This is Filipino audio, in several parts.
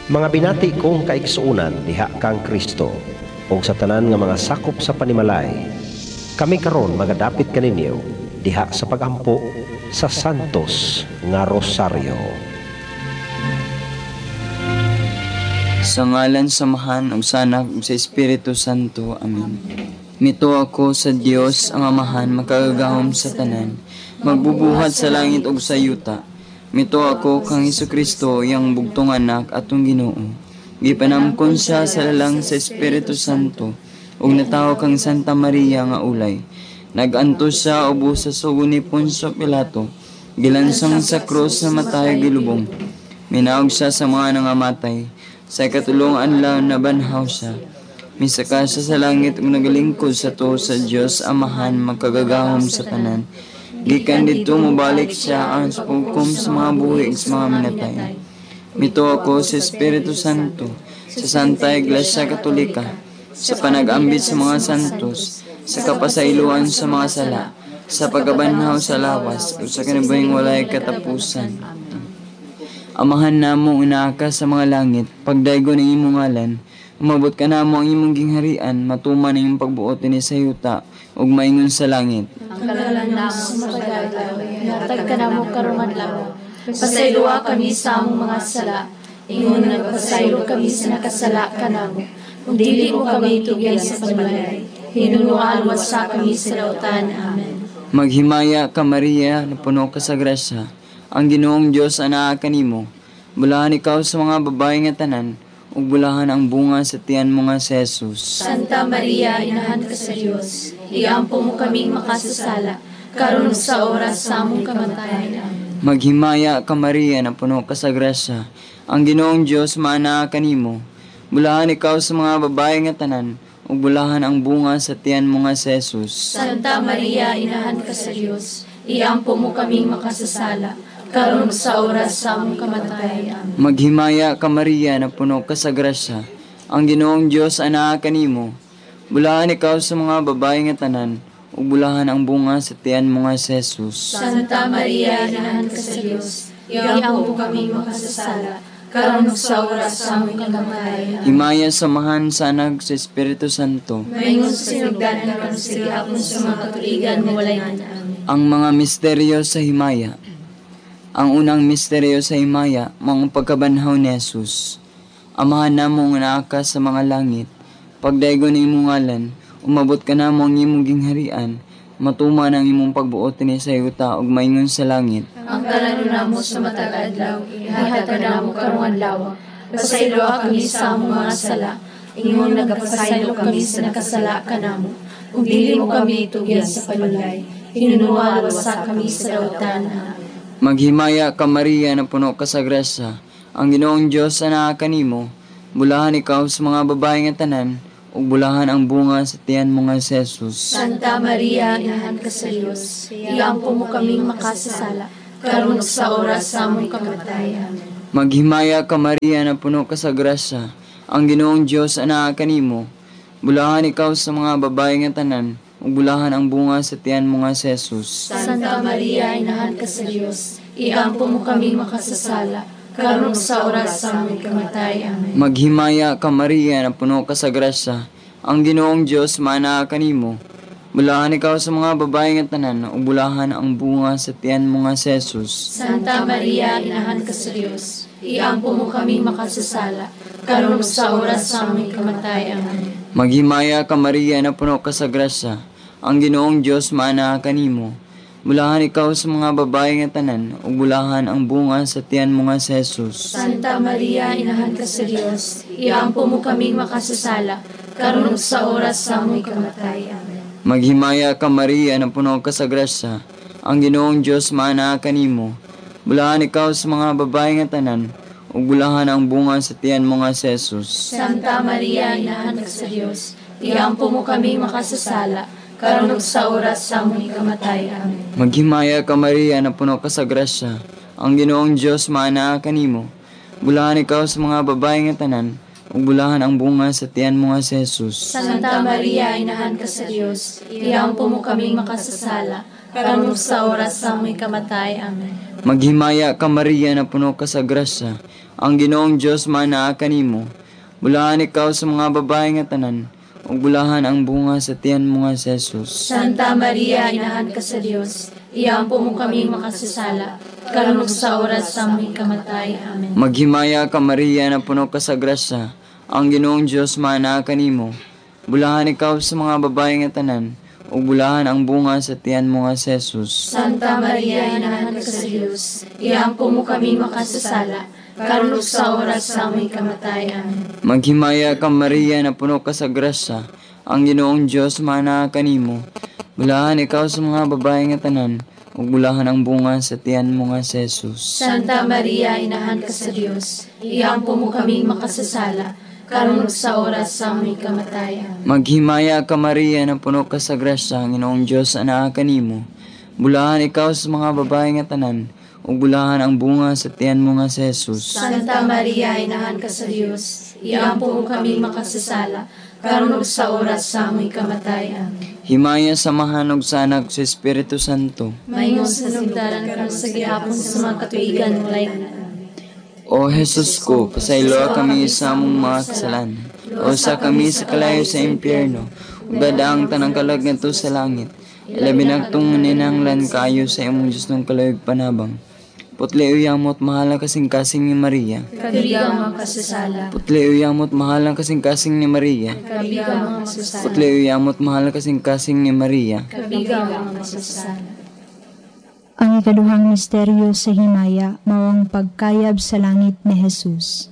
Mga binati kong kaigsuunan diha kang Kristo ug sa tanan nga mga sakop sa panimalay. Kami karon magadapit kaninyo diha sa pagampo sa Santos nga Rosaryo. Sa ngalan samahan ug sa Anak ug sa Espiritu Santo. Amen. Mito ako sa Dios ang Amahan makagagahom sa tanan, magbubuhat sa langit ug sa yuta. Mito ako kang Hesukristo yang bugtong anak atong Ginoo. Gipanamkon siya sa lalang sa Espiritu Santo ug natawo kang Santa Maria nga ulay. Nagantos siya ubos sa sugo ni Poncio Pilato. Gilansang sa krus na matay gilubong. Minaog siya sa mga nangamatay. Sa ikatulong adlaw nabanhaw siya. Misaka siya sa langit ug nagalingkod sa tuo sa Dios Amahan magkagagahom sa tanan. Gikan dito mobalik siya ang paghukom sa mga buhi ug sa mga minatay. Mito ako sa Espiritu Santo, sa Santa Iglesia Katolika, sa panag-ambit sa mga santos, sa kapasayloan sa mga sala, sa pagkabanhaw sa lawas ug sa kinabuhing walay katapusan. Amahan namo unaaka sa mga langit, pagdaygon ng imong ngalan, umabot ka namo ang imong gingharian, matuman ang imong pagbuot dinhi sa yuta ug maingon sa langit. Ang kalalan namo sa matag-adlaw, ihatag ka namo karong adlaw. Pasayloa kami sa among mga sala, ingon nagpasaylo kami sa nakasala ka namo. Ug dili mo kami tugyan sa panimalay, hinunuan wasa kami sa dautan. Amen. Maghimaya ka Maria, na puno ka sa grasya. Ang Ginoong Dios anaa kanimo. Bulahan ikaw sa mga babae nga tanan, ug bulahan ang bunga sa tiyan mo nga si Jesus. Santa Maria, inahan ka sa Dios, iampo mo kaming makasasala, karon sa oras sa among kamatayan. Amen. Maghimaya ka Maria, na puno ka sa grasya. Ang Ginoong Dios maanaa kanimo. Bulahan ikaw sa mga babae nga tanan, ug bulahan ang bunga sa tiyan mo nga si Jesus. Santa Maria, inahan ka sa Dios, iampo mo kaming makasasala, karon sa oras sa among kamatayan. Amen. Maghimaya ka Maria, na puno ka sa grasya. Ang Ginoong Dios anaa kanimo. Bulahan ikaw sa mga babae nga tanan, ug bulahan ang bunga sa tiyan mo nga si Jesus. Santa Maria, inahan ka sa Dios, iampo mo kaming makasasala, karon sa oras sa among kamatayan. Amen. Himaya samahan sa Anak sa Espiritu Santo. Mayngon sa sinugdan karon sa gihapon sa mga katuigan mo walay Amen. Ang mga misteryo sa himaya. Ang unang misteryo sa himaya, mga pagkabanhaw ni Jesus. Amahan namo nga naa ka sa mga langit, pagdaygon ng imong ngalan, umabot ka namo ang imong gingharian, matuman ang imong pagbuot dinhi sa yuta ug maingon sa langit. Ang kalanon namo sa matag adlaw, ihatag namo karong adlaw. Pasayloa kami sa among mga sala, ingon nagapasaylo kami sa nakasala ka namo. Ug dili mo kami tugyan sa panimalay, hinunuan wasa kami sa dautan. Amen. Maghimaya ka Maria, na puno ka sa grasya. Ang Ginoong Dios anaa kanimo. Bulahan ikaw sa mga babae nga tanan, ug bulahan ang bunga sa tiyan mo nga si Jesus. Santa Maria, inahan ka sa Dios, iampo mo kaming makasasala, karon sa oras sa among kamatayan. Amen. Maghimaya ka Maria, na puno ka sa grasya. Ang Ginoong Dios anaa kanimo. Bulahan ikaw sa mga babae nga tanan, ug bulahan ang bunga sa tiyan mo nga si Jesus. Santa Maria, inahan ka sa Dios, iampo mo kaming makasasala, karon sa oras sa aming kamatayan. Amen. Maghimaya ka Maria, na puno ka sa grasya. Ang Ginoong Dios maanaa kanimo. Bulahan ikaw sa mga babae nga tanan, ug bulahan ang bunga sa tiyan mo nga si Jesus. Santa Maria, inahan ka sa Dios, iampo mo kaming makasasala, karon sa oras sa aming kamatayan. Amen. Maghimaya ka Maria, na puno ka sa grasya. Ang Ginoong Dios maanaa kanimo. Bulahan ikaw sa mga babae nga tanan, ug bulahan ang bunga sa tiyan mo nga si Jesus. Santa Maria, inahan ka sa Dios, iampo mo kaming makasasala, karon sa oras sa aming kamatayan. Amen. Maghimaya ka Maria, na puno ka sa grasya. Ang Ginoong Dios maanaa kanimo. Bulahan ikaw sa mga babae nga tanan, ug bulahan ang bunga sa tiyan mo nga si Jesus. Santa Maria, inahan ka sa Dios, iampo mo kaming makasasala, karon sa oras sa aming kamatayan. Amen. Maghimaya ka Maria, na puno ka sa grasya. Ang Ginoong Dios maanaa kanimo. Bulahan ikaw sa mga babae nga tanan, ug bulahan ang bunga sa tiyan mo nga si Jesus. Santa Maria, inahan ka sa Dios, iampo mo kaming makasasala, karon sa oras sa aming kamatayan. Amen. Maghimaya ka Maria na puno ka sa grasya, ang Ginoong Dios manaa kanimo. Bulahan ikaw sa mga babae nga tanan, ug bulahan ang bunga sa tiyan mo nga si Jesus. Santa Maria, inahan ka sa Dios, iampo mo kami makasasala, karon ug sa oras sa aming kamatay. Amen. Maghimaya ka Maria na puno ka sa grasya, ang Ginoong Dios manaa kanimo. Bulahan ikaw sa mga babae nga tanan, ug bulahan ang bunga sa tiyan mo nga si Jesus. Santa Maria, inahan ka sa Dios, iampo mo kami makasasala, karon ug sa oras sa aming kamatay. Amen. Maghimaya ka Maria na puno ka sa grasya, ang Ginoong Dios manaa kanimo. Bulahan ikaw sa mga babae nga tanan, ug bulahan ang bunga sa tiyan mo nga si Jesus. Santa Maria, inahan ka sa Dios, iampo mo kami makasasala, karon ug sa oras sa aming kamatay. Amen. Maghimaya ka Maria na puno ka sa grasya, ang Ginoong Dios anaa kanimo. Bulahan ikaw sa mga babae nga tanan, ug bulahan ang bunga sa tiyan mo nga si Jesus. Santa Maria, inahan ka sa Dios, iampo mo kami makasasala, karon ug sa oras sa aming kamatay. Amen. Himaya samahan og sa Anak sa Espiritu Santo. Mayong sanugdaran karon sa gihapon sa mga katuigan walay na. O Jesus ko, pasayloa kami sa among mga kasalanan. O sa kami sa kalayo sa impyerno, ug dadaang tanang kalag ngadto sa langit. Ilabi nagtung ninanglan kaayo sa imong Dios nung kalayog panabang. Putli uyamot mahalang kasing-kasing ni Maria. Kabigang mga kasasala. Putli uyamot mahalang kasing-kasing ni Maria. Kabigang mga kasasala. Putli uyamot mahalang kasing-kasing ni Maria. Kabigang mga kasasala. Ang ikaduhang misteryo sa himaya, mawang pagkayab sa langit ni Jesus.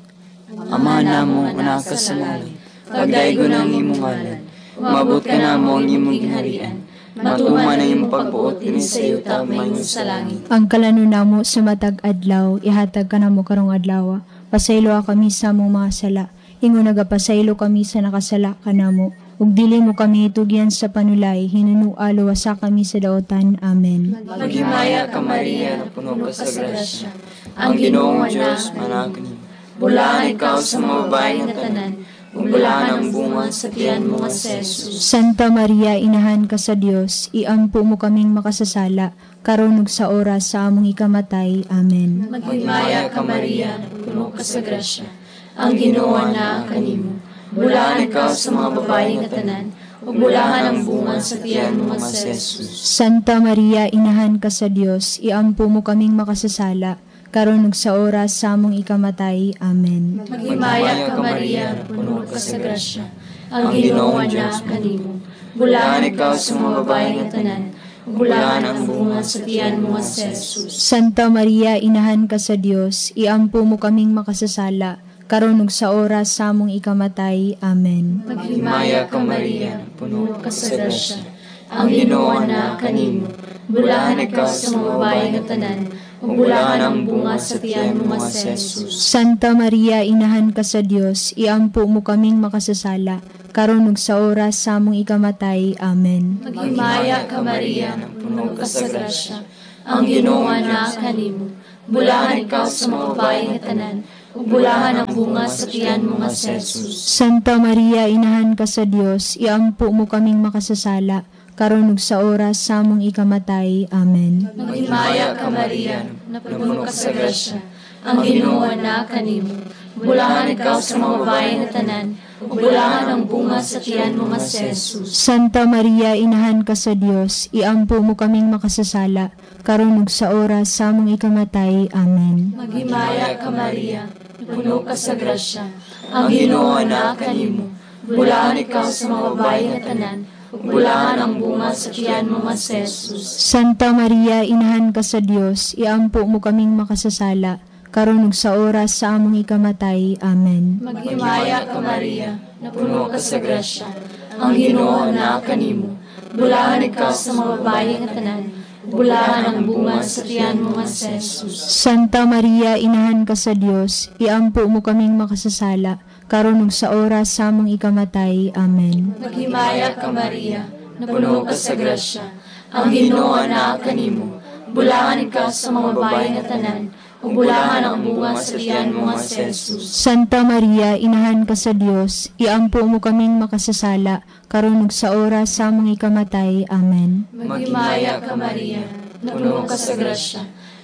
Ama namo nga ka sa langit, pagdaygo ng imong ngalan. Umabot ka namo ang imong ginharian. Matuman ang imong pagbuot dinhi sa yuta mayong sa langit. Ang kalano sa matag adlaw, ihatag ka namo karong adlaw. Pasaylo kami sa among mga sala, ingon nagapasaylo kami sa nakasala kanamo. Ug dili mo kami itugyan sa panulay, hinunualo sa kami sa daotan. Amen. Maghimaya ka Maria na puno ka sa grasya, ang Ginoong Dios manaa kanimo. Bulahan ikaw sa mga babae nga tanan, ug bulahan ang bunga sa tiyan mo nga si Jesus. Santa Maria, inahan ka sa Dios, iampo mo kaming makasasala, karon ug sa oras sa among ikamatay. Amen. Maghimaya ka Maria, puno ka sa grasya, ang Ginoo na kanimo. Bulahan ikaw sa mga babae nga tanan, ug bulahan ang bunga sa tiyan mo nga si Jesus. Santa Maria, inahan ka sa Dios, iampo mo kaming makasasala, karon ug sa oras sa among ikamatay. Amen. Maghimaya ka Maria, puno ka sa grasya, ang Ginoo na kanimo. Bulahan ikaw sa mga babae nga tanan, ug bulahan ang bunga sa tiyan mo nga si Jesus. Santa Maria, inahan ka sa Dios, iampo mo kaming makasasala, karon ug sa oras sa among ikamatay. Amen. Maghimaya ka Maria, puno ka sa grasya, ang Ginoo na kanimo. Bulahan ikaw sa mga babae nga tanan, ug bulahan ang bunga sa tiyan mo nga si Jesus. Santa Maria, inahan ka sa Dios, iampo mo kaming makasasala, karon ug sa oras sa among ikamatay. Amen. Maghimaya ka Maria, puno ka sa grasya, ang Ginoo na kanimo. Bulahan ikaw sa mga babae nga tanan, ug bulahan ang bunga sa tiyan mo nga si Jesus. Santa Maria, inahan ka sa Dios, iampo mo kaming makasasala, karon ug sa oras sa among ikamatay. Amen. Maghimaya ka Maria, puno ka sa grasya, ang Ginoo na kanimo. Bulahan ikaw sa mga babae nga tanan, ug bulahan ang bunga sa tiyan mo nga si Jesus. Santa Maria, inahan ka sa Dios, iampo mo kaming makasasala, karon ug sa oras sa among ikamatay. Amen. Maghimaya ka Maria, puno ka sa grasya, ang Ginoo na kanimo. Bulahan ikaw sa mga babae nga tanan, ug bulahan ang bunga sa tiyan mo nga si Jesus. Santa Maria, inahan ka sa Dios, iampo mo kaming makasasala, karon ug sa oras sa among ikamatay. Amen. Maghimaya ka Maria, puno ka sa grasya, ang Ginoo na kanimo. Bulahan ikaw sa mga babae nga tanan, ug bulahan ang bunga sa tiyan mo nga si Jesus. Santa Maria, inahan ka sa Dios, iampo mo kaming makasasala, karon ug sa oras sa among ikamatay. Amen. Maghimaya ka Maria, puno ka sa grasya, ang Ginoo na kanimo. Bulahan ikaw sa mga babae nga tanan, ug bulahan ang bunga sa tiyan mo nga si Jesus. Santa Maria, inahan ka sa Dios, iampo mo kaming makasasala, karon ug sa oras sa among ikamatay. Amen. Maghimaya ka Maria, puno ka sa grasya,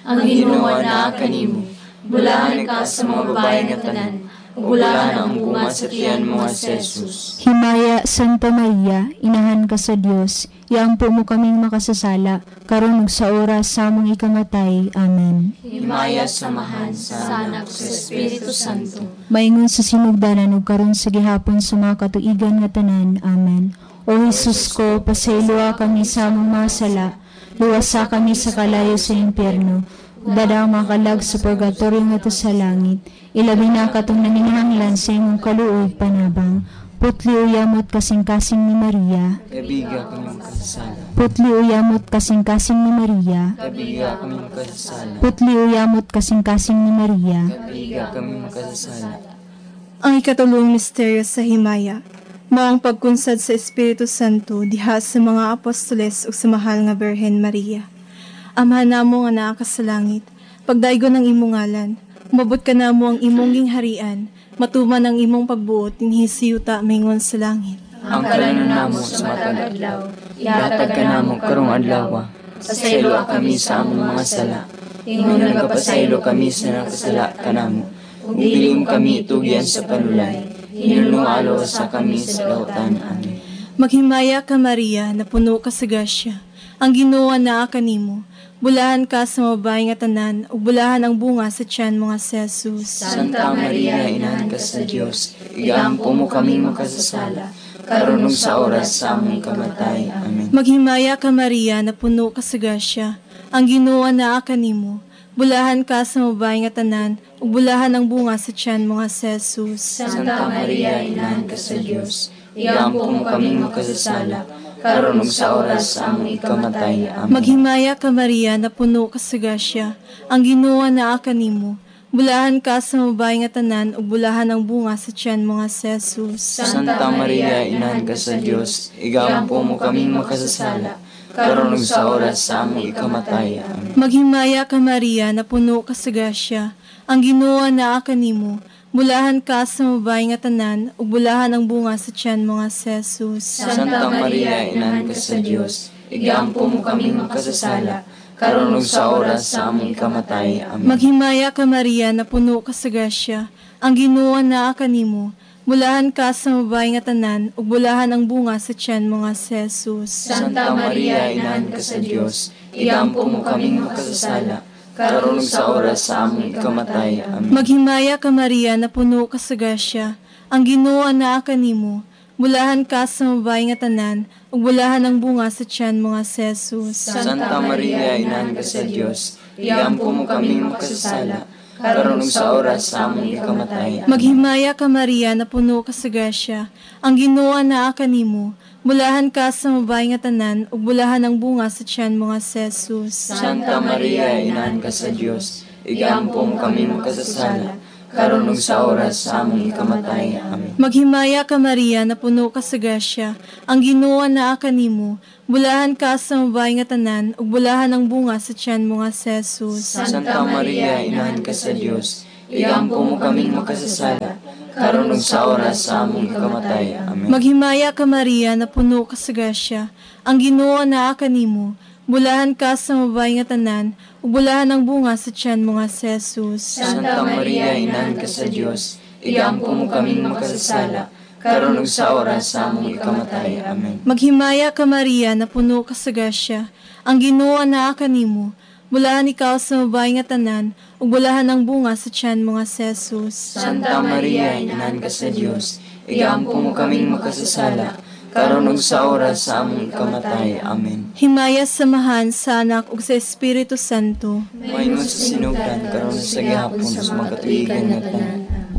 ang Ginoo na kanimo. Bulahan ka sa mga babae nga tanan, bulahan ang bunga sa tiyan mo nga si Jesus. Himaya, Santa Maria, inahan ka sa Dios, iampo mo kaming makasasala, karon ug sa oras sa among ikamatay. Amen. Himaya samahan sa anak sa Espiritu Santo. Maingon sa sinugdanan ug karon sa gihapon sa mga katuigan nga tanan. Amen. O Jesus ko, pasayloa kami sa among mga sala, luwasa kami sa kalayo sa impyerno, dadang mga kalag sa purgatorio nga to sa langit, ilabi na katong naninghanglan sa imong kaluoy panabang. Putli uyamot kasing-kasing ni Maria, Kabiga kami makasasala. putli uyamot kasing-kasing ni Maria, Kabiga kami makasasala. putli uyamot kasing-kasing ni Maria. Kabiga kami makasasala. Ang ikatulong misteryo sa himaya, maong pagkunsad sa Espiritu Santo diha sa mga apostoles ug sa mahal nga Birhen Maria. Amahan namo nga naa ka sa langit, pagdaygon ng imong ngalan, umabot ka namo ang imong gingharian, matuman ang imong pagbuot dinhi sa yuta maingon sa langit. Ang kalanon namo sa matag adlaw, ihatag ka namo karong adlaw. Pasaylo kami sa among mga sala, ingon nagapasaylo kami sa nakasala kanamo. Ug dili mo kami itugyan sa panulay, hinulungalo sa kami sa lautan. Amen. Maghimaya ka Maria, na puno ka sa grasya, ang Ginoo naa kanimo. Bulahan ka sa mga babae nga tanan, ug bulahan ang bunga sa tiyan mo nga si Jesus. Santa Maria, inahan ka sa Dios, igampo mo kami makasasala, karon ug sa oras sa among kamatay. Amen. Maghimaya ka Maria, na puno ka sa grasya, ang Ginoo naa kanimo. Bulahan ka sa mga babae nga tanan, ug bulahan ang bunga sa tiyan mo nga si Jesus. Santa Maria, inahan ka sa Dios, igampo mo kami makasasala, karon ug sa oras sa among ikamatay. Amen. Maghimaya ka Maria, na puno ka sa grasya, ang Ginoo naa kanimo. Bulahan ka sa mga babae nga tanan, ug bulahan ang bunga sa tiyan mo nga si Jesus. Santa Maria, inahan ka sa Dios, igampo mo kami makasasala, karon ug sa oras sa among ikamatay. Amen. Maghimaya ka Maria, na puno ka sa grasya, ang Ginoo naa kanimo. Bulahan ka sa mga babae nga tanan, ug bulahan ang bunga sa tiyan mo nga si Jesus. Santa Maria, inahan ka sa Dios, igampo mo kami makasasala, karon ug sa oras sa among ikamatay. Amen. Maghimaya ka Maria, na puno ka sa grasya, ang Ginoo naa kanimo. Bulahan ka sa mga babae nga tanan, ug bulahan ang bunga sa tiyan mo nga si Jesus. Santa Maria, inahan ka sa Dios, igampo mo kami makasasala, karon ug sa oras sa among ikamatay. Amen. Maghimaya ka Maria, na puno ka sa grasya, ang Ginoo naa kanimo. Bulahan ka sa mga babae nga tanan, ug bulahan ang bunga sa tiyan mo nga si Jesus. Santa Maria, inahan ka sa Dios, igampo mo kami makasasala, karon ug sa oras sa among ikamatay. Amen. Maghimaya ka Maria, na puno ka sa grasya, ang Ginoo naa kanimo. Bulahan ka sa mga babae nga tanan, ug bulahan ang bunga sa tiyan mo nga si Jesus. Santa Maria, inahan ka sa Dios, igampo mo kami makasasala, karon ug sa oras sa among ikamatay. Amen. Maghimaya ka Maria, na puno ka sa grasya, ang Ginoo naa kanimo. Bulahan ka sa mga babae nga tanan, ug bulahan ang bunga sa tiyan mo nga si Jesus. Santa Maria, inahan ka sa Dios, igampo mo kami makasasala, karon ug sa oras sa among ikamatay. Amen. Maghimaya ka Maria, na puno ka sa grasya, ang Ginoo naa kanimo. Bulahan ka sa mga babae nga tanan, ug bulahan ang bunga sa tiyan mo nga si Jesus. Santa Maria, inahan ka sa Dios, igampo mo kami makasasala, karon ug sa oras sa among ikamatay. Amen. Maghimaya ka Maria, na puno ka sa grasya, ang Ginoo naa kanimo. Bulahan ikaw sa mga babae nga tanan, ug bulahan ang bunga sa tiyan mo nga si Jesus. Santa Maria, inahan ka sa Dios, igampo mo kami makasasala, karon ug sa oras sa among ikamatay. Amen. Himaya samahan sa anak ug sa Espiritu Santo. Maingon sa sinugdan karon sa gihapon sa mga katuigan nga tanan.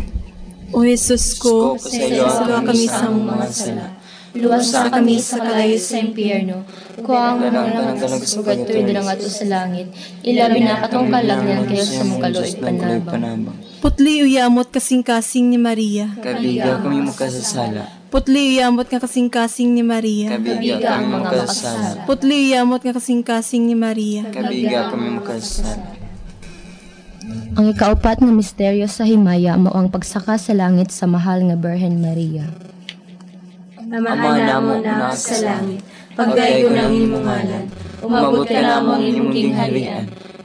O Jesus ko, Pasaylo pasaylo kami sa among mga mga sala. Luwasa kami sa kalayo sa impyerno. Kuang mo Kanang ng purgatorio dalang ato sa langit. Ilabi na katong kalagyan kayo sa mong kaluoy panabang. Putli uyamot kasing-kasing ni Maria. Kabiga kami makasasala. Putli uyamot nga kasing-kasing ni Maria. Kabiga kami makasasala. Putli uyamot nga kasing-kasing ni Maria. Kabiga kami makasasala. Ang ikaapat na misteryo sa himaya mao ang pagsaka sa langit sa mahal nga Birhen Maria. Amahan namo na sa langit, pagdaygo ng imong ngalan, umabot ka namo ang imong gingharian,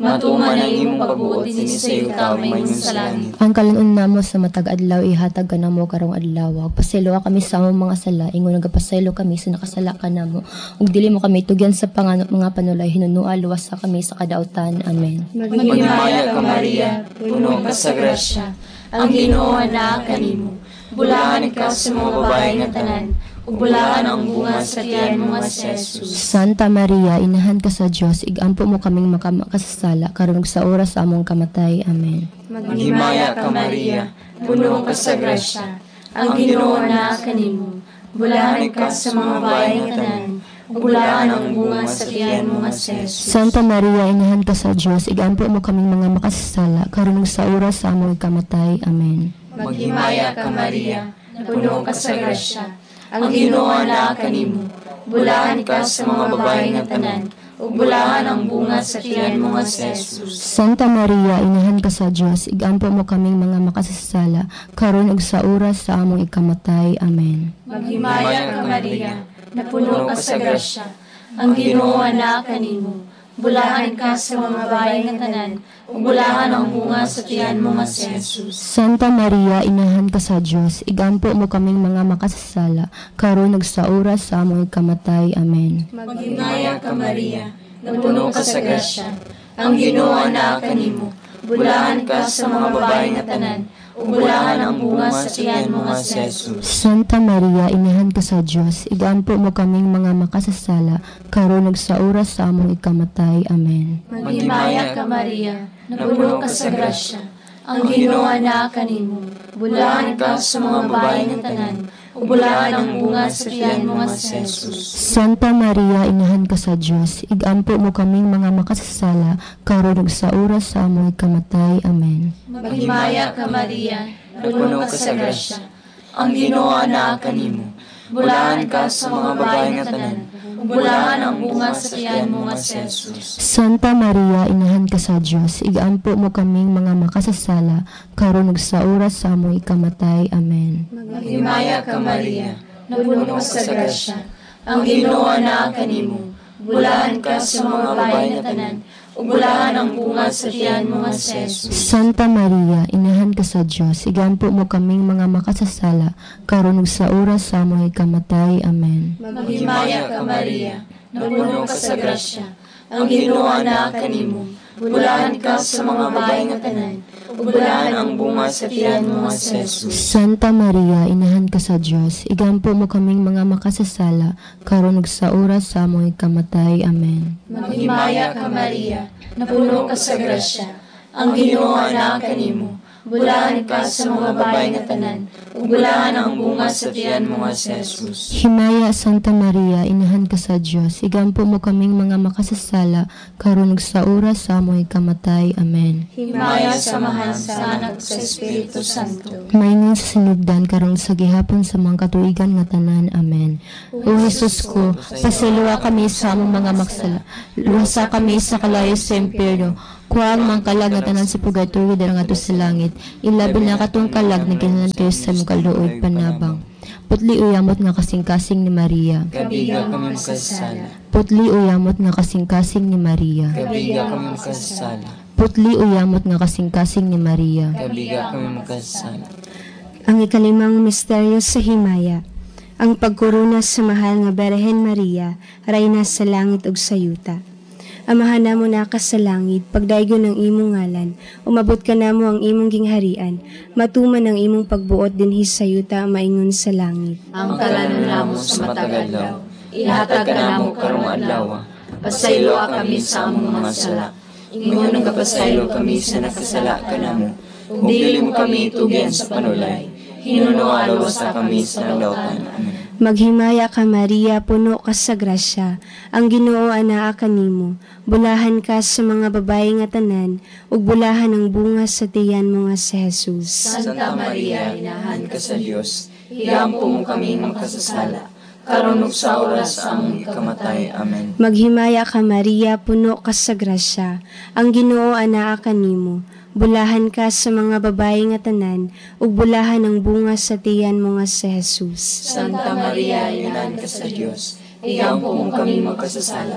Matuman ang imong pagbuot din sa iyo tao may sa langit. Ang kalunon namo sa matag adlaw ihatag ka namo karong adlaw. Pasaylo kami sa among mga sala, ingon nagapasaylo kami sa nakasala ka namo. Ug dili mo kami tugyan sa mga panulay, hinunua luwas sa kami sa kadautan. Amen. Maghimaya ka Maria, puno ka sa grasya. Ang Ginoo naa kanimo. Bulahan ka sa mga babae nga tanan. Ug bulahan ang bunga sa tiyan mo nga si Jesus. Santa Maria, inahan ka sa Dios, igampo mo kaming makasasala karon ug sa oras sa among kamatay. Amen. Maghimaya ka Maria, puno ka sa grasya. Ang Ginoo naa kanimo. Bulahan ka sa mga babae nga tanan. Ug bulahan ang bunga sa tiyan mo nga si Jesus. Santa Maria, inahan ka sa Dios, igampo mo kaming mga makasasala karon ug sa oras sa among kamatay. Amen. Maghimaya ka Maria, puno ka sa grasya. Ang Ginoo naa kanimo. Bulahan ka sa mga babae nga tanan. Ug bulahan ang bunga sa tiyan mo nga si Jesus. Santa Maria, inahan ka sa Dios, igampo mo kaming mga makasasala karon ug sa oras sa among ikamatay. Amen. Maghimaya ka Maria, napuno ka sa grasya. Ang Ginoo naa kanimo. Bulahan ka sa mga babae nga tanan. Ug bulahan ang bunga sa tiyan mo nga si Jesus. Santa Maria, inahan ka sa Dios, igampo mo kaming mga makasasala karon ug sa oras sa among ikamatay. Amen. Maghimaya ka Maria, napuno ka sa grasya. Ang Ginoo naa kanimo. Bulahan ka sa mga babae nga tanan. Ug bulahan ang bunga sa tiyan mo nga si Jesus. Santa Maria, inahan ka sa Dios, igampo mo kaming mga makasasala karon ug sa oras sa among ikamatay. Amen. Maghimaya ka Maria, napuno ka sa grasya. Ang Ginoo naa kanimo. Bulahan ka sa mga babae nga tanan. Ug bulahan ang bunga sa tiyan mo nga si Jesus. Santa Maria, inahan ka sa Dios, igampo mo kaming mga makasasala karon ug sa oras sa among ikamatay. Amen. Maghimaya ka Maria, napuno ka sa grasya. Ang Ginoo naa kanimo. Bulahan ka sa mga babae nga tanan. Ug bulahan ang bunga sa tiyan mo nga si Jesus. Santa Maria, inahan ka sa Dios, igampo mo kaming mga makasasala karon ug sa oras sa among ikamatay. Amen. Maghimaya ka Maria, napuno ka sa grasya. Ang Ginoo naa kanimo. Bulahan ka sa mga babae nga tanan. Ug bulahan ang bunga sa tiyan mo nga si Jesus. Santa Maria, inahan ka sa Dios, igampo mo kaming mga makasasala karon ug sa oras sa among ikamatay. Amen. Maghimaya ka Maria, napuno ka sa grasya. Ang Ginoo naa kanimo. Bulahan ka sa mga babae nga tanan. Ug bulahan ang bunga sa tiyan mo nga si Jesus. Santa Maria, inahan ka sa Dios, igampo mo kaming mga makasasala karon ug sa oras sa among ikamatay. Amen. Maghimaya ka Maria, napuno ka sa grasya. Ang Ginoo naa kanimo. Bulahan ka sa mga babae nga tanan. Ug bulahan ang bunga sa tiyan mo nga si Jesus. Himaya Santa Maria, inahan ka sa Dios, igampo mo kaming mga makasasala karon ug sa oras sa among ikamatay. Amen. Himaya samahan sa anak sa Espiritu Santo. Maingong sa sinugdan karon sa gihapon sa mga katuigan nga tanan. Amen. O Jesus ko, pasiluwa kami sa among mga maksala. Luwasa kami sa kalayo sa impyerno. Kuwang mangkalag nga tanan sa purgatorio dara ngadto sa langit. Ilabi na katong kalag na ginanan kayo sa mong kaluoy panabang. Putli uyamot nga kasing-kasing ni Maria. Kabiga kami makasasala. Putli uyamot nga kasing-kasing ni Maria. Kabiga kami makasasala. Putli uyamot nga kasing-kasing ni Maria. Kabiga kami makasasala. Ang ikalimang misteryo sa himaya, ang pagkuruna sa mahal nga Birhen Maria, rayna sa langit ug sa yuta. Amahan namo na ka sa langit, pagdaygon ng imong ngalan, umabot ka namo ang imong gingharian, matuman ang imong pagbuot dinhi sa yuta maingon sa langit. Ang kalanon namo sa matag adlaw, ihatag ka namo karong adlaw. Pasaylo kami sa among mga sala. Ingon nagapasaylo kami sa nakasala ka namo. Ug dili mo kami itugyan sa panulay. Hinunua luwas kami sa nagdautan. Amen. Maghimaya ka Maria, puno ka sa grasya, ang Ginoo anaa kanimo. Bulahan ka sa mga babae nga tanan, ug bulahan ang bunga sa tiyan mo nga si Jesus. Santa Maria, inahan ka sa Dios. Iampo mo kami makasasala. Karon ug sa oras sa among ikamatay. Amen. Maghimaya ka Maria, puno ka sa grasya, ang Ginoo anaa kanimo. Bulahan ka sa mga babae nga tanan, ug bulahan ang bunga sa tiyan mo nga si Jesus. Santa Maria, inahan ka sa Dios. Iampo mo kami makasasala.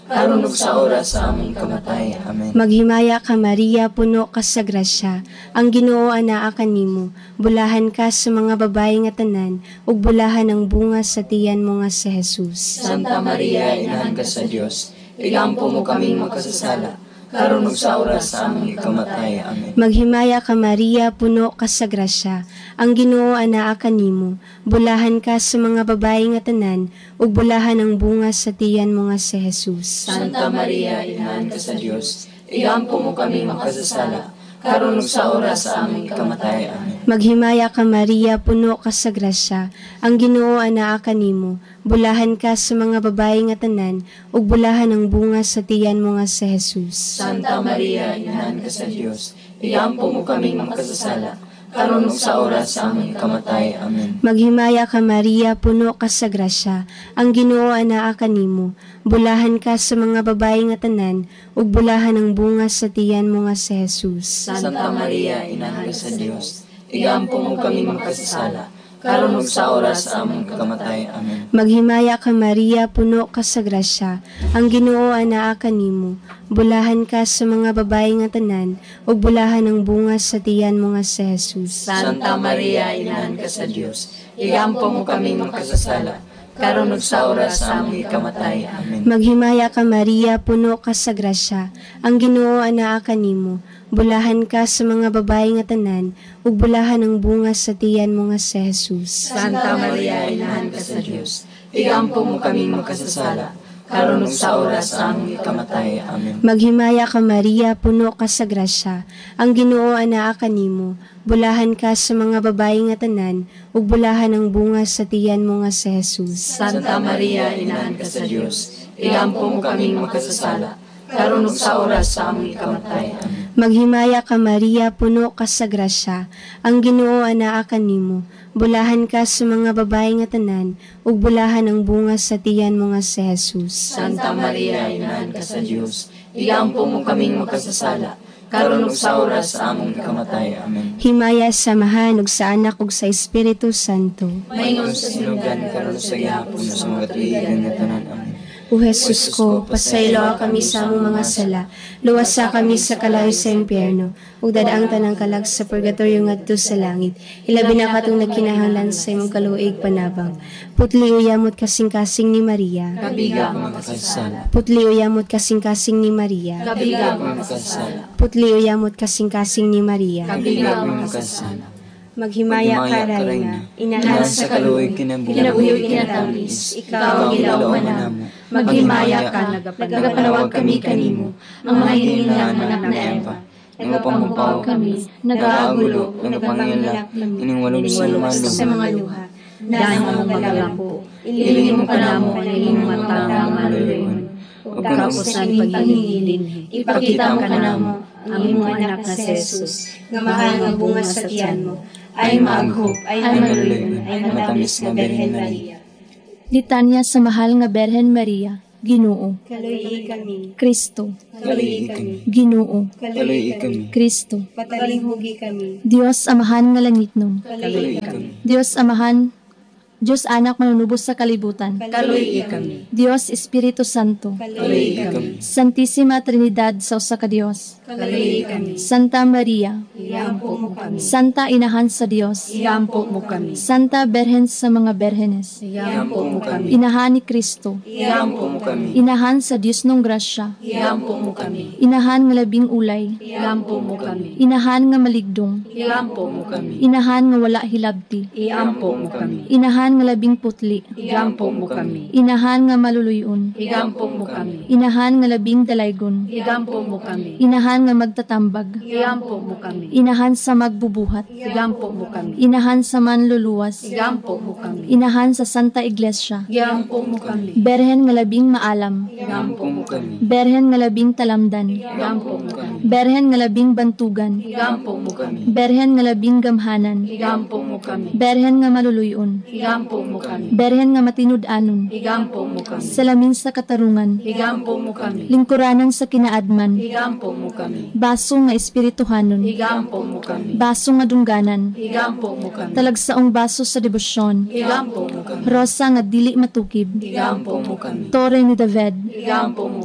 karon ug sa oras sa aming kamatay. Amen. Maghimaya ka Maria, puno ka sa grasya, ang Ginoo anaa kanimo. Bulahan ka sa mga babae nga tanan, ug bulahan ang bunga sa tiyan mo nga si Jesus. Santa Maria, Inahan ka sa Dios, igampo mo kaming makasasala, karon ug sa oras sa aming kamatay. Amen. Maghimaya ka Maria, puno ka sa grasya, ang Ginoo anaa kanimo. Bulahan ka sa mga babae nga tanan, ug bulahan ang bunga sa tiyan mo nga si Jesus. Santa Maria, Inahan ka sa Dios, igampo mo kaming makasasala, karon ug sa oras sa aming kamatay. Amen. Maghimaya ka Maria, puno ka sa grasya, ang Ginoo anaa kanimo. Bulahan ka sa mga babae nga tanan, ug bulahan ang bunga sa tiyan mo nga si Jesus. Santa Maria, Inahan ka sa Dios, igampo mo kaming makasasala, karon ug sa oras sa aming kamatay. Amen. Maghimaya ka Maria, puno ka sa grasya, ang Ginoo anaa kanimo. Bulahan ka sa mga babae nga tanan, ug bulahan ang bunga sa tiyan mo nga si Jesus. Santa Maria, Inahan ka sa Dios, igampo mo kaming makasasala, karon ug sa oras sa aming kamatay. Amen. Maghimaya ka Maria, puno ka sa grasya, ang Ginoo anaa kanimo. Bulahan ka sa mga babae nga tanan, ug bulahan ang bunga sa tiyan mo nga si Jesus. Santa Maria, Inahan ka sa Dios, igampo mo kaming makasasala, karon ug sa oras sa aming kamatay. Amen. Maghimaya ka Maria, puno ka sa grasya, ang Ginoo anaa kanimo. Bulahan ka sa mga babae nga tanan, ug bulahan ang bunga sa tiyan mo nga si Jesus. Santa Maria, Inahan ka sa Dios, igampo mo kaming makasasala, karon ug sa oras sa aming kamatay. Amen. Maghimaya ka Maria, puno ka sa grasya, ang Ginoo anaa kanimo. Bulahan ka sa mga babae nga tanan, ug bulahan ang bunga sa tiyan mo nga si Jesus. Santa Maria, Inahan ka sa Dios, igampo mo kaming makasasala, karon ug sa oras sa aming kamatay. Amen. Maghimaya ka Maria, puno ka sa grasya, ang Ginoo anaa kanimo. Bulahan ka sa mga babae nga tanan, ug bulahan ang bunga sa tiyan mo nga si Jesus. Santa Maria, Inahan ka sa Dios, igampo mo kaming makasasala, karon ug sa oras sa aming kamatay. Amen. Himaya samahan ug sa Anak ug sa Espiritu Santo. Maingon sa sinugan, karon sa gihapon sa mga tuigan nga tanan. Amen. O Jesus ko, pasaylo kami sa among mga sala, luwasa kami sa kalayo sa impyerno, ug dadaang tanang kalag sa purgatorio ngadto sa langit. Ilabi na katong nagkinahanglan sa imong kaluig panabang. Putli uyamot kasing-kasing ni Maria. Kabiga ang makasasala, Putli uyamot kasing-kasing ni Maria. kabiga ang makasasala, Putli uyamot kasing-kasing ni Maria. kabiga ang makasasala. Maghimaya ka Reyna, Inahan inahan sa sa kaluoy kinabuhi kinabuhi kinatamis, ikaw ang ilaw ilaw manamo. Maghimaya ka, nagapanawag kami kanimo, ang mga hinihinlang anak na Eva. Nagapangupaw kami, nagaagulo, nagapangilak, ining walong sa mga luha. Dahil mong magalampo, ilingin mo ka namo ang inyong matang maluluyon. Ug kapusan pagigilin, ipakita mo ka namo ang imong anak na si Jesus, nga mahal nga bunga sa tiyan mo, ay maaghop, ay maluluyon, ay matamis nga Birhen Maria. Litanya sa mahal nga Birhen Maria, Ginoo, kaluy kami, Kristo, kaluoy kami, Ginoo, kaluoy kami, Kristo, patalinghugi kami, Dios amahan nga langitnon, kaluoy kami, Dios amahan, Dios anak manunubos sa kalibutan, kaluoy kami, Dios Espiritu Santo, kaluoy kami, Santissima Trinidad sa usa ka Dios, kaluy kami, Santa Maria, iampo mo kami, Santa Inahan sa Dios, iampo mo kami, Santa Berhen sa mga Berhenes, iampo mo kami, Inahan ni Kristo, iampo mo kami, Inahan sa Dios nung grasya, iampo mo kami, Inahan nga labing ulay, iampo mo kami, Inahan nga maligdong, iampo mo kami, Inahan nga wala hilabti, iampo mo kami, Inahan nga labing putli, iampo mo kami, Inahan nga maluluyon, iampo mo kami, Inahan nga labing dalaygon, iampo mo kami, Inahan nga magtatambag, iampo mo kami, Inahan sa magbubuhat, iampo mo kami, Inahan sa manluluwas, iampo mo kami, Inahan sa Santa Iglesia, iampo mo kami, Berhen nga labing maalam, iampo mo kami, Berhen nga labing talamdan, iampo mo kami, Berhen nga labing bantugan, iampo mo kami, Berhen nga labing gamhanan, iampo mo kami, Berhen nga maluluyon, iampo mo kami, Berhen nga matinud-anon, iampo mo kami, salamin sa katarungan, iampo mo kami, lingkuranan sa kinaadman, iampo mo kami, baso nga espirituhanon, iampo mo kami, baso nga dungganan, iampo mo kami, talagsaong baso sa debosyon, iampo mo kami, rosa nga dili matukib, iampo mo kami, tore ni David, iampo mo kami,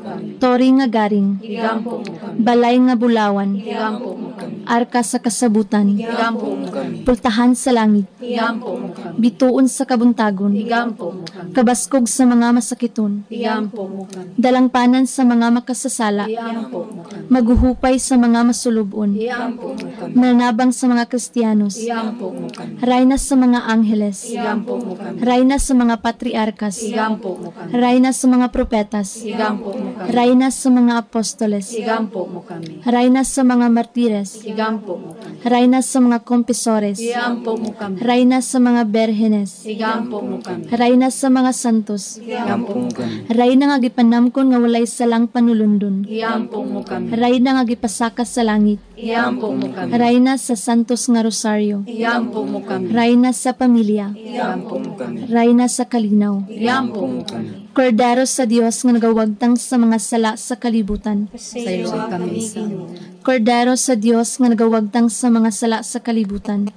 tori nga garing, igampo mo kami. balay nga bulawan, Igampo mo kami. arka sa kasabutan, Igampo mo kami. pultahan sa langit, Igampo mo kami. bituon sa kabuntagon, Igampo mo kami. kabaskog sa mga masakiton, Igampo mo kami. dalangpanan sa mga makasasala, Igampo mo kami. maguhupay sa mga masulubon, Igampo mo kami. mananabang sa mga Kristiyanos, Igampo mo kami. rayna sa mga angheles, Igampo mo kami. rayna sa mga patriarkas, Igampo mo kami. rayna sa mga propetas, Igampo mo kami. rayna sa mga apostoles, Igampo mo kami. rayna sa mga martires, Igampo mo kami. rayna sa mga kompisores, Igampo mo kami. rayna sa mga berhenes, Igampo mo kami. rayna sa mga santos, Igampo mo kami. rayna nga gipanamkon nga walay salang panulundon, Igampo mo kami. rayna nga gipasakas sa langit, Igampo mo kami. rayna sa santos nga rosaryo, Igampo mo kami. rayna sa pamilya, Igampo mo kami. rayna sa kalinaw, Igampo mo kami. kordero sa Dios nga nagawagtang sa mga sala sa kalibutan, Sa iluwa kami sa kordero sa Dios nga nagawagtang sa mga sala sa kalibutan,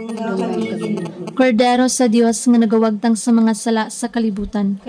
kordero sa Dios nga nagawagtang sa mga sala sa kalibutan.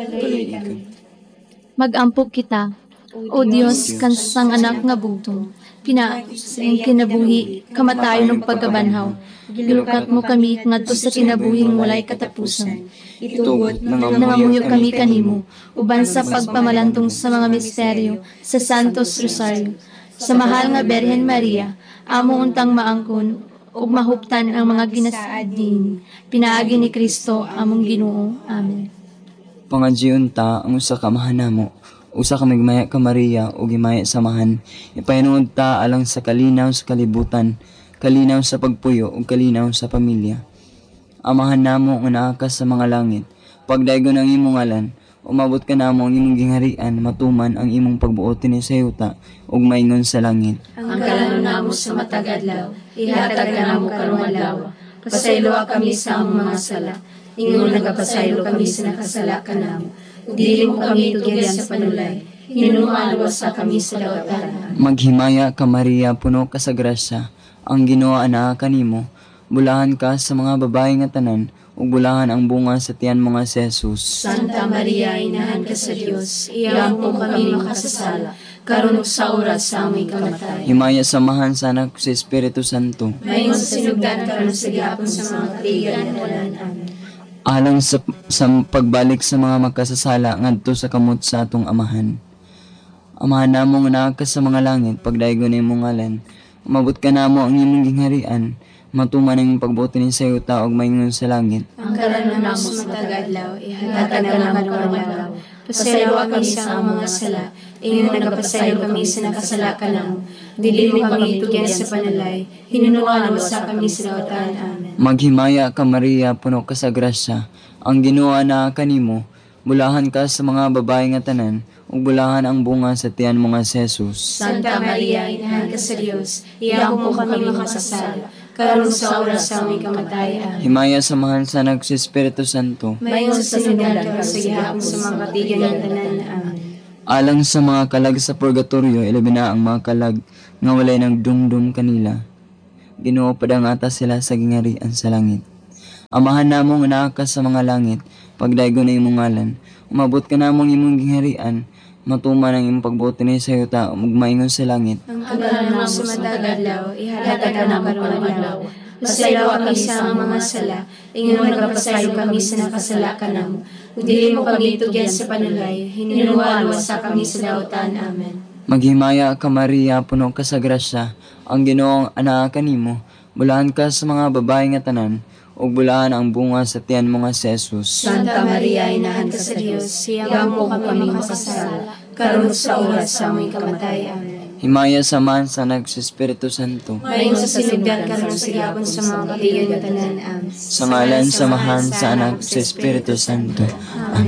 Mag-ampok kita, O Dios, kansang anak nga bugtong, pinaasing kinabuhi, kamatayon ng pagkabanhaw, gilukat mo kami ngadto sa kinabuhing walay katapusan. Itugot Nangamuyo kami kanimo, uban sa pagpamalantong sa mga misteryo, sa Santos Rosario, sa mahal nga Berhen Maria, amo untang maangkon, ug mahuptan ang mga ginasaad din, pinaagi ni Kristo among Ginoo. Amen. Pangadjiyon ta ang usa ka mahanamo, usa ka migmaya ka Maria ug gimaya samahan, ipahinuod ta alang sa kalinaw sa kalibutan, kalinaw sa pagpuyo ug kalinaw sa pamilya. Amahan namo nga naa ka sa mga langit, pagdaygon ang imong ngalan, umabot ka namo ang imong gingharian, matuman ang imong pagbuotin sa yuta ug maingon sa langit. Ang kalanon namo sa matag adlaw, ihatag ka namo karong adlaw. Pasaylo kami sa among mga sala, ingon nagapasaylo kami sa nakasala ka namo. Dili mo kami tugyan sa panulay, hinunuan sa kami sa dawatan. Maghimaya ka Maria, puno ka sa grasya, ang Ginoo anaa kanimo, bulahan ka sa mga babae nga tanan, ug bulahan ang bunga sa tiyan mo nga si Jesus. Santa Maria, inahan ka sa Dios, iampo kami makasasala, karon ug sa oras sa aming kamatay. Himaya samahan sa anak sa Espiritu Santo. Mayon sa sinugdan karon sa gihapon sa mga katigan nga tanan. Amen. Alang sa pagbalik sa mga magkasasala ngadto sa kamot sa atong amahan. Amahan namo nga naa ka sa mga langit, pagdaygon ni imong ngalan, umabot ka namo ang imong gingharian, matuman ang pagbuti ni sa yuta ug maingon sa langit. Ang kalanon namo sa matag adlaw, ihatag ka namo karong adlaw. Pasaylo kami sa among mga sala, ingon nagapasaylo kami sa nakasala ka namo. Dili mo kami tugyan sa panalay, hinunuan sa kami sa dawatan. Amen. Maghimaya ka Maria, puno ka sa grasya, ang Ginoo anaa kanimo, bulahan ka sa mga babae nga tanan, ug bulahan ang bunga sa tiyan mo nga si Jesus. Santa Maria, inahan ka sa Dios, iampo kami makasasala, karon sa oras sa aming kamatayan. Himaya samahan sa anak sa Espiritu Santo. Mayon sa sinugdan karon sa gihapon sa mga katigan nga tanan. Amen. Alang sa mga kalag sa purgatorio, ilabi na ang mga kalag nga walay ng dumdum kanila. Ginoo padangata sila sa gingharian sa langit. Amahan namo nga naa ka sa mga langit, pagdaygon na imong ngalan, umabot ka namong imong gingharian, matuman ang imong pagbuti ni sa yuta ug maingon sa langit. Ang kalanon namo sa matag adlaw, ihatag ka namo karong adlaw. Pasaylo kami sa among mga sala, ingon nagapasaylo kami sa nakasala ka namo. Ug dili mo kami tugyan sa panulay, hinunuan sa kami sa dawatan. Amen. Maghimaya ka Maria, puno ka sa grasya, ang Ginoo anaa kanimo, bulahan ka sa mga babae nga tanan, ug bulahan ang bunga sa tiyan mo nga si Jesus. Santa Maria, inahan ka sa Dios, iampo kami makasasala, karon sa oras sa aming kamatayan. Amen. Himaya samahan sa anak sa Espiritu Santo. Mayon sa sinugdan karon sa gihapon sa mga katigan nga tanan. Amen. Sa ngalan samahan sa anak sa Espiritu Santo. Amen.